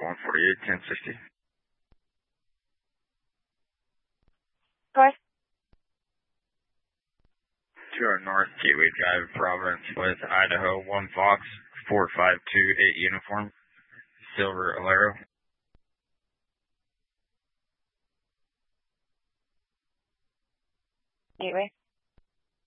148, 1060. North. 2 North Gateway Drive, Providence, with Idaho, 1 Fox, 4528 uniform, Silver Alero. Gateway.